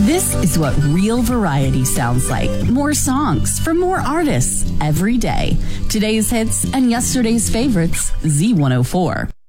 This is what real variety sounds like. More songs from more artists every day. Today's hits and yesterday's favorites, Z104.